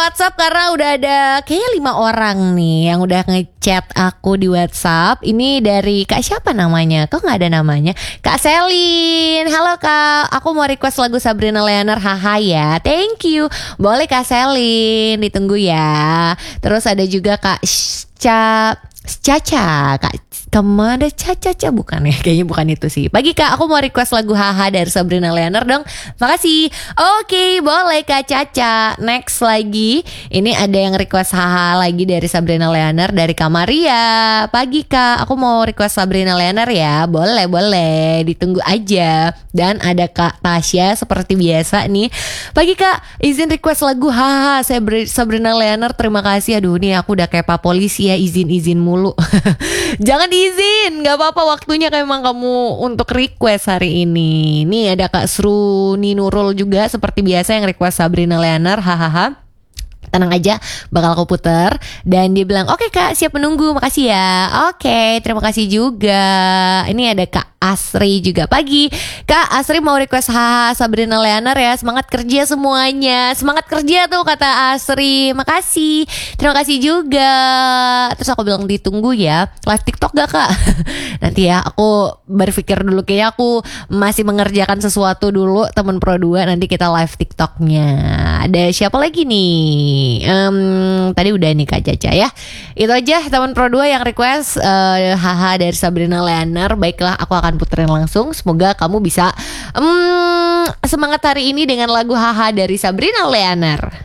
WhatsApp karena udah ada kayaknya 5 orang nih yang udah ngechat aku di WhatsApp. Ini dari Kak siapa namanya? Kok gak ada namanya? Kak Selin. Halo Kak, aku mau request lagu Sabrina Leaner, haha ya. Thank you. Boleh Kak Selin, ditunggu ya. Terus ada juga Kak Caca, Kak kemana Caca bukan ya? Kayaknya bukan itu sih. Pagi Kak, aku mau request lagu haha dari Sabrina Leaner dong. Makasih. Oke, boleh Kak Caca. Next lagi, ini ada yang request haha lagi dari Sabrina Leaner dari Kak Maria. Pagi Kak, aku mau request Sabrina Leaner ya. Boleh, ditunggu aja. Dan ada Kak Tasya seperti biasa nih. Pagi Kak, izin request lagu haha Sabrina Leaner. Terima kasih. Aduh, nih aku udah kayak Pak Polisi ya, izin mulu. Jangan diizin, gak apa-apa, waktunya memang kamu untuk request hari ini. Nih ada Kak Sruni Nurul juga seperti biasa yang request Sabrina Leaner, hahaha. Tenang aja, bakal aku puter. Dan dia bilang, oke Kak, siap menunggu, makasih ya. Oke, terima kasih juga. Ini ada Kak Asri juga. Pagi Kak, Asri mau request haha Sabrina Leaner ya. Semangat kerja semuanya. Semangat kerja tuh kata Asri. Makasih, terima kasih juga. Terus aku bilang ditunggu ya. Live TikTok gak Kak? Nanti ya, aku berpikir dulu. Kayaknya aku masih mengerjakan sesuatu dulu, temen Pro 2. Nanti kita live TikToknya. Ada siapa lagi nih? Tadi udah nih Kak Caca ya. Itu aja teman Pro 2 yang request haha dari Sabrina Leaner. Baiklah, aku akan puterin langsung. Semoga kamu bisa semangat hari ini dengan lagu haha dari Sabrina Leaner.